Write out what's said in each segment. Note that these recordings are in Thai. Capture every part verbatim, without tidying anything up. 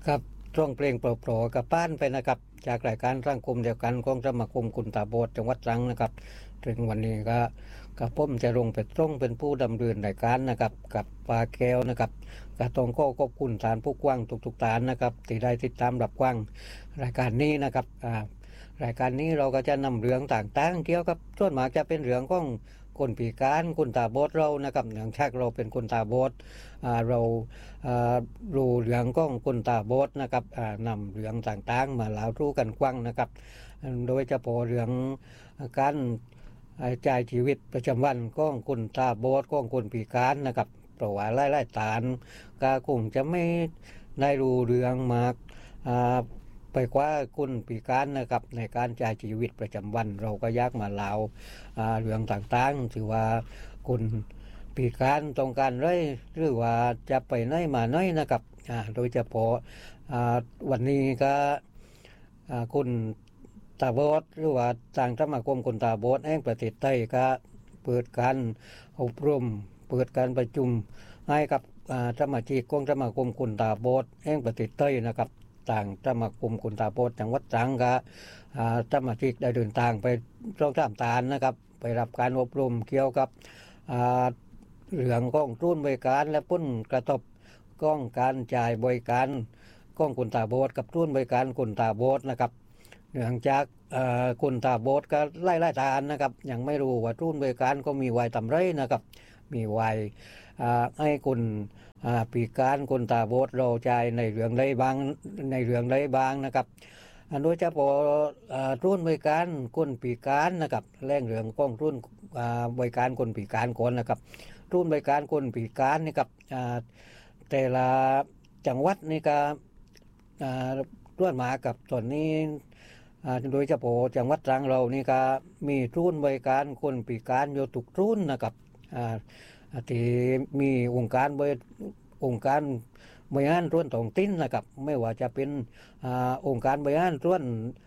ครับช่วงเพลงโปรๆกับป้านไปนะครับจากรายการสร้างกลุ่มเดียวกันของสมาคมคุณตาโบสจังหวัดตรังนะครับถึงวันนี้ก็กับผมจะลงไปตรงเป็นผู้ดำเนินรายการนะครับกับปาแก้วนะครับก็ต้องขอขอบคุณฐานผู้กว้างทุกๆฐานนะครับที่ได้ติดตามรับฟังรายการนี้นะครับอ่ารายการนี้เราก็จะนำเรื่องต่างๆเกี่ยวกับส่วนมากจะเป็นเรื่องของคนพิการคนตาบอดเรานะครับเนื่องจากเราเป็นคนตาบอดอ่าเราอ่ารู้เรื่องของคนตาบอดนะครับอ่านำเรื่องต่างๆมาเล่าสู่กันฟังนะครับโดยเฉพาะเรื่องการจ่ายชีวิตประจำวันของคนตาบอดของคนพิการนะครับเพราะว่าหลายๆฐานก็คงจะไม่ได้รู้เรื่องมากอ่าไปกว่าคุณพิการนะครับในการจ่ายชีวิตประจำวันเราก็อยากมาเล่าเรื่องต่างๆถือว่าคุณพิการต้องการไรหรือว่าจะไปไหนมาไหนนะครับโดยเฉพาะวันนี้ก็คุณตาบอดหรือว่าทางสมาคมคนตาบอดแห่งประเทศไทยก็เปิดการอบรมเปิดการประชุมให้กับสมาชิกของสมาคมคนตาบอดแห่งประเทศไทยนะครับต่างสมาคมคนตาบอดจังหวัดตรังก็สมาชิกได้เดินทางไปช่องสามตาลนะครับไปรับการอบรมเกี่ยวกับเรื่องของทุนบริการและผลกระทบของการจ่ายบริการของคนตาบอดกับทุนบริการคนตาบอดนะครับเนื่องจากคนตาบอดก็ไล่ๆทานนะครับยังไม่รู้ว่าทุนบริการก็มีไว้ทำไรนะครับมีไว้ให้คนปีการคนตาบอดเราใจในเรื่องใดบางในเรื่องใดบางนะครับโดยเฉพาะทุนบริการคนปีการนะครับแรงเรื่องของทุนบริการคนปีการคนนะครับทุนบริการคนปีการนี่ครับแต่ละจังหวัดนี่ก็ร่วมมากับส่วนนี้โดยเฉพาะจังหวัดตรังเรานี่ก็มีทุนบริการคนปีการอยู่ทุกทุนนะครับที่มีองค์การบริองค์การบริหารส่วนท้องถิ่นนะครับไม่ว่าจะเป็นอองค์การบริหารส่วน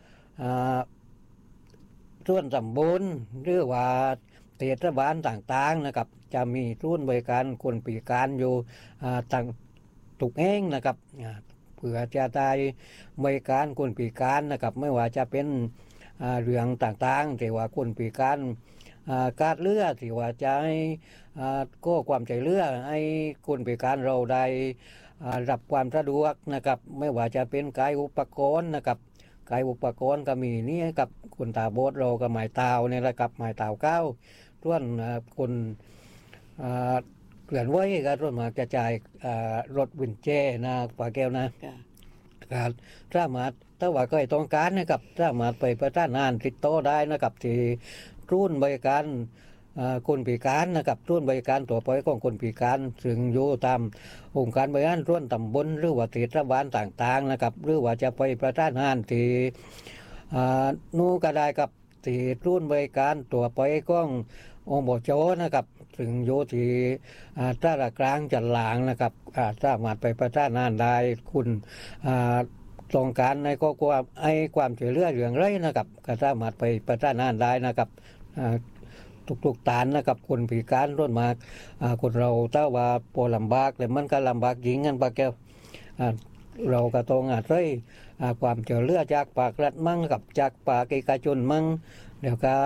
ส่วนตำบลหรือว่าเทศบาลต่างๆนะครับจะมีทุนบริการคนพิการอยู่ต่างทุกแห่งนะครับเพื่อจะได้บริการคนพิการนะครับไม่ว่าจะเป็นเรื่องต่างๆที่ว่าคนพิการการเลือที่ว่าจะให้ก็ความใจเลือให้คนพิการเราได้รับความสะดวกนะครับไม่ว่าจะเป็นกายอุปกรณ์นะครับกายอุปกรณ์ก็มีนี่กับคนตาบอดเราก็หมายตาวเนี่ยแหละครับหมายตาวเก้าส่วนคนเกลื่อนไว้ก็ส่วนมากจะจ่ายรถวินเจนะปาแก้วนะการสามารถถ้าว่าก็ต้องการนะครับสามารถไปประสานงานติดต่อได้นะครับที่ทุนบริการคนพิการนะครับทุนบริการตัวไปของคนพิการซึ่งอยู่ตามองค์การบริหารส่วนตำบลหรือว่าเทศบาลต่างๆนะครับหรือว่าจะไปประสานงานที่นู่นก็ได้กับที่ทุนบริการตัวไปขององค์บจนะครับถึงอยู่ที่ท่าระกลางจันหลางนะครับสามารถไปประสานงานได้คุณต้องการในข้อความให้ความช่วยเหลือเรื่องไรนะครับก็สามารถไปประสานงานได้นะครับทุกๆฐานนะครับคนพิการร่วมมากคนเราถ้าว่าพอลำบากแต่มันก็ลำบากจริงกันปะแก้วเราก็ต้องอาศัยความช่วยเหลือจากภาครัฐมั่งกับจากภาคเอกชนมั่งเดี๋ยวก็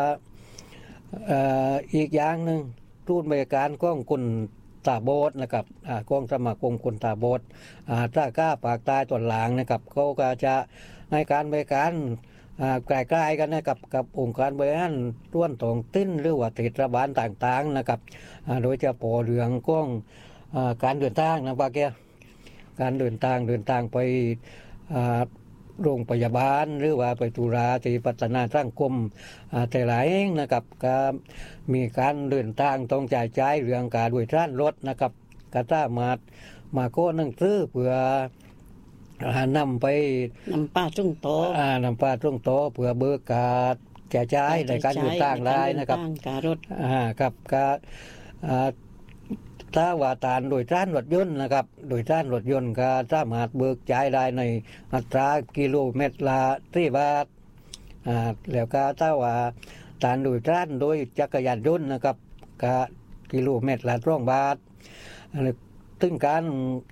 อีกอย่างหนึ่งทุนบริการของคนตาบอดนะครับกองสมาคมคนตาบอดถ้าก้าปากตายตอนหลังนะครับเขาก็จะให้การบริการใกล้ๆกันนะครับกับองค์การบริหารส่วนท้องถิ่นหรือว่าเทศบาลต่างๆนะครับโดยเฉพาะเรื่องของการเดินทางนะป้าแกการเดินทางเดินทางไปโรงพยาบาลหรือว่าไปตุลาที่พัฒนาสังคมแต่หลายเองนะครับก็มีการเดินทางต้องจ่ายจ่ายเรื่องการโดยสารรถนะครับก็สามารถมาโก้หนังสือเพื่อนำไปนำป้าจุ้งโตอ่านำป้าจุ้งโตเพื่อเบิกการแจกจ่ายในการอยู่ต่างได้นะครับการรถอ่ากับก็ถ้าว่าตานโดยสารรถยนต์นะครับโดยสารรถยนต์ก็สามารถเบิกจ่ายได้ในอัตรากิโลเมตรละสี่บาทอ่าแล้วก็ถ้าว่าตานโดยสารโดยจักรยานยนต์นะครับก็กิโลเมตรละสองบาทถึงการ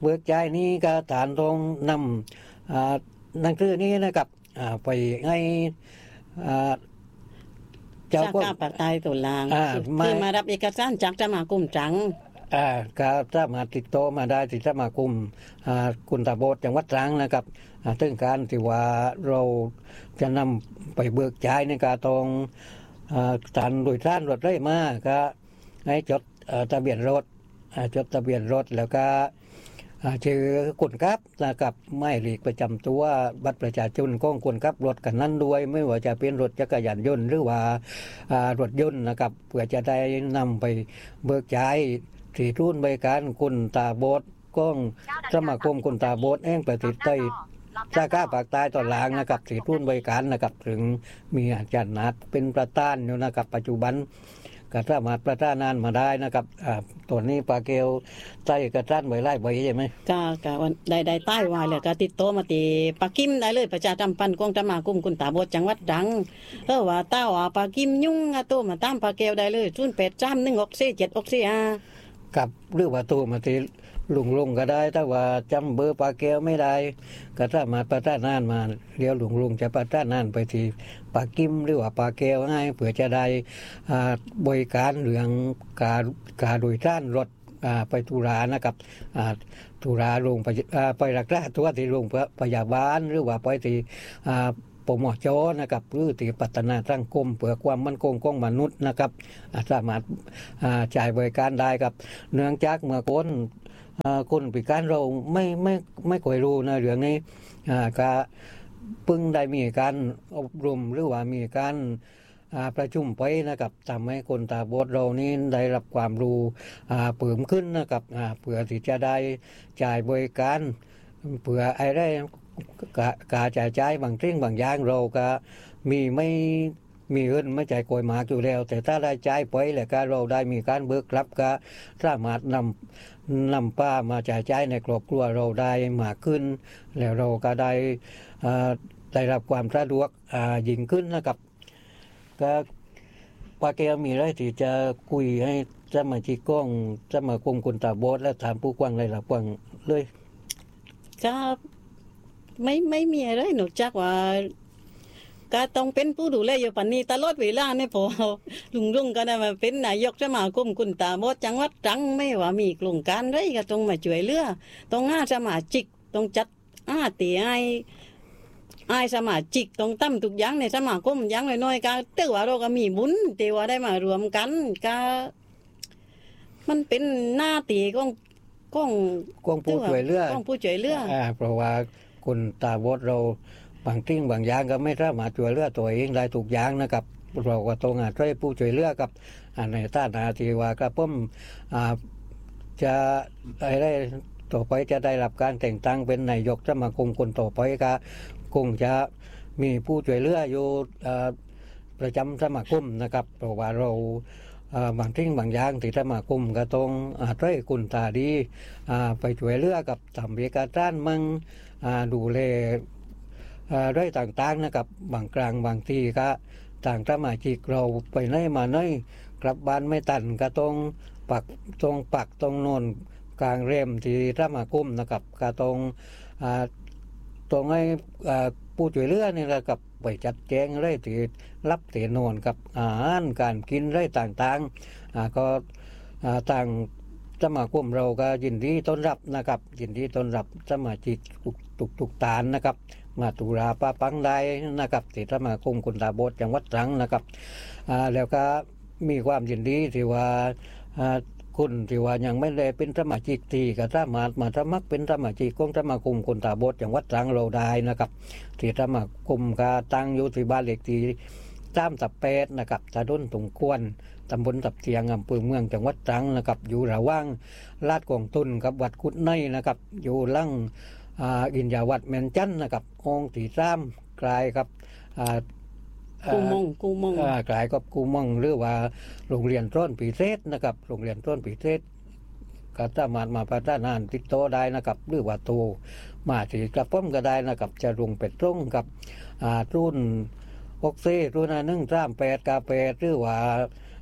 เบิกจ่ายนี้ก็ฐานตรงนำอ่าหนังสือนี้นะครับอ่าไปให้อ่าเจ้าสาก็ขาปากใต้ตัวลางอ่าคือไม่คือมารับเอกสารจากสมาคมจังอ่าก็สามารถติดต่อมาได้ที่สมาคมอ่ากุนตาโบสจังหวัดตรังนะครับอ่าถึงการที่ว่าเราจะนำไปเบิกจ่ายในการตรงอ่าฐานโดยสารรถไร่มาก็ให้จดอ่าทะเบียนรถอ่าจดทะเบียนรถแล้วก็อ่าชื่อคนขับนะครับไม่หลีกประจำตัวบัตรประชาชนของคนขับรถกันนั้นด้วยไม่ว่าจะเป็นรถจักรยานยนต์หรือว่าอ่ารถยนต์นะครับเพื่อจะได้นำไปเบิกจ่ายที่ทุนบริการคนตาบอดก้องสมาคมคนตาบอดแห่งประเทศไทยสาขาภาคใต้ตอนล่างนะครับที่ทุนบริการนะครับถึงมีอาจารย์นัดเป็นประธานอยู่นะครับปัจจุบันก็สามารถประธานนานมาได้นะครับอ่าตัวนี้ปลาเกลใส่กระต้านใบไล่ใบใช่ไหมก็ก็วันได้ได้ใต้วายเลยก็ติดต่อมาตีปากิมได้เลยประชาสัมพันธ์กองสมาคมคุณตาบอดจังหวัดตรังเออว่าต้าว่าปากิมยุ่งอะโตมาตามปาเกลได้เลยศูนย์แปดสามหนึ่งหกสี่เจ็ดหกสี่ห้ากับหรือว่าตัวมาที่ลุงลงก็ได้ถ้าว่าจำเบอร์ปลาแก้วไม่ได้ก็สามารถประทานนานมาเดี๋ยวลุงลุงจะประทานนานไปที่ปลากิมหรือว่าปลาแก้วให้เผื่อจะได้อ่าบริการเรื่องการการโดยสารรถอ่าไปตุรานะครับอ่าตุราลงไปอ่าไปรักษาตัวที่โรงพยาบาลหรือว่าไปที่อ่าปมจนะครับหรือที่พัฒนาสังคมเพื่อความมั่นคงของมนุษย์นะครับอ่าสามารถอ่าจ่ายบริการได้ครับเนื่องจากเมื่อก่อนอ่าคนพิการเราไม่ไม่ไม่ค่อยรู้ในเรื่องนี้อ่าก็เพิ่งได้มีการอบรมหรือว่ามีการอ่าประชุมไปนะครับทำให้คนตาบอดเรานี้ได้รับความรู้อ่าเพิ่มขึ้นนะครับอ่าเพื่อที่จะได้จ่ายบริการเพื่อไอ้ได้กะกาจ่ายจ่ายบางสิ่งบางอย่างเราก็มีไม่มีเงินไม่จ่ายกอยหมากอยู่แล้วแต่ถ้าได้จ่ายไปแล้วก็เราได้มีการเบิกรับก็สามารถนำนำป้ามาจ่ายจ่ายในครอบครัวเราได้มากขึ้นแล้วเราก็ได้อ่าได้รับความสะดวกอ่ายิ่งขึ้นนะครับก็ปาแก้วมีอะไรที่จะคุยให้สมาชิกกล้องสมาคมคนตาบอดและถามผู้กว้างเลยละกว้างเลยก็ไม่ไม่มีอะไรนอกจากว่าก็ต้องเป็นผู้ดูแลอยู่ปันนี้ตลอดเวลาเนี่ยพอลุงรุ่งก็ได้มาเป็นนายกสมาคมคุณตาบอดจังหวัดตรังไม่ว่ามีโครงการอะไรก็ต้องมาช่วยเหลือต้องหาสมาชิกต้องจัดอาตีไอไอสมาชิกต้องตั้มทุกอย่างในสมาคมอย่างน้อยๆก็ถือว่าเราก็มีบุญที่ว่าได้มารวมกันก็มันเป็นหน้าตีของของกองผู้ช่วยเหลือของผู้ช่วยเหลืออ่าเพราะว่าคนตาบอดเราบางทิ้งบางอย่างก็ไม่สามารถช่วยเหลือตัวเองได้ทุกอย่างนะครับเราก็ต้องอาศัยผู้ช่วยเหลือกับอ่าในท่านาทีว่ากระผมอ่าจะอะไรต่อไปจะได้รับการแต่งตั้งเป็นนายกสมาคมคนต่อไปก็คงจะมีผู้ช่วยเหลืออยู่อ่าประจำสมาคมนะครับเพราะว่าเราอ่าบางทิ้งบางอย่างที่สมาคมก็ต้องอาศัยคุณตาดีอ่าไปช่วยเหลือกับทำเอกสารมั่งอ่าดูแลอ่าได้ต่างๆนะครับบางครั้งบางทีก็ต่างสมาชิกเราไปไหนมาไหนกลับบ้านไม่ตันก็ต้องปักตรงปักตรงโนนกลางเรมที่สมาคมนะครับก็ต้องอ่าตรงให้อ่าผู้ช่วยเหลือนี่แหละกับไปจัดแจงอะไรที่รับเตียนอนกับอาหารการกินอะไรต่างๆอ่าก็อ่าต่างสมาคมเราก็ยินดีต้อนรับนะครับยินดีต้อนรับสมาชิกทุกทุกทุกตานนะครับมาตุราป้าปังได้นะครับที่สมาคมคนตาบอดจังหวัดตรังนะครับอ่าแล้วก็มีความยินดีที่ว่าอ่าคุณที่ว่ายังไม่ได้เป็นสมาชิกที่ก็สามารถมาสมัครเป็นสมาชิกของสมาคมคนตาบอดจังหวัดตรังเราได้นะครับที่สมาคมก็ตั้งอยู่ที่บ้านเลขที่สามสิบแปดนะครับถนนตรงควรตำบลตับเทียงอำเภอเมืองจังหวัดตรังนะครับอยู่ระหว่างลาดกองตุนกับวัดกุดในนะครับอยู่ลังอ่าอินยาวัดแมนจันนะครับองค์ที่สามกลายกับอ่ากูมงกูมงอ่ากลายกับกูมองหรือว่าโรงเรียนต้นปีเศษนะครับโรงเรียนต้นปีเศษก็สามารถมาพัฒนาติดต่อได้นะครับหรือว่าโตมาที่กระป้อมก็ได้นะครับจะลงเป็ดตรงกับอ่ารุ่นออกเซ่รุ่นหนึ่งสามแปดกาแปดหรือว่า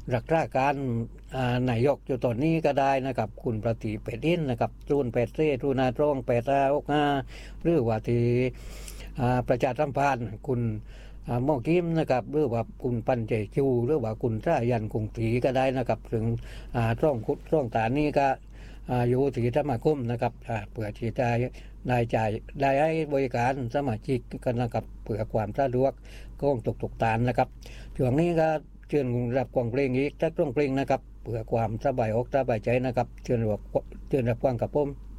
รักษาการนายกอยู่ตอนนี้ก็ได้นะครับคุณประติเป็ดอินนะครับรูนเป็ดเร่รูนาตรงเป็ดอาอกอาหรือว่าที่ประชาสัมพันธ์คุณหมอกิมนะครับหรือว่าคุณปันเจจูหรือว่าคุณร่ายันคงตีก็ได้นะครับถึงร่องคุดร่องตานี่ก็อยู่ที่สมาคมนะครับเพื่อที่จะได้จ่ายได้ให้บริการสมาชิกกันนะครับเพื่อความสะดวกก็ตกตกตานนะครับช่วงนี้ก็เชิญรับกวางเพลงอีกสักร้องเพลงนะครับเพื่อความสบายอกสบายใจนะครับเชิญรับเชิญรับกวางกับผม